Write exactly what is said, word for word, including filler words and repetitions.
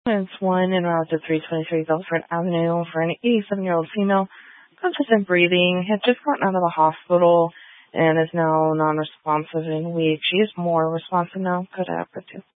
It's one en route to three twenty-three Belfort Avenue for an eighty-seven-year-old female, consistent breathing, had just gotten out of the hospital and is now non-responsive and weak. She is more responsive now. Could I have her too?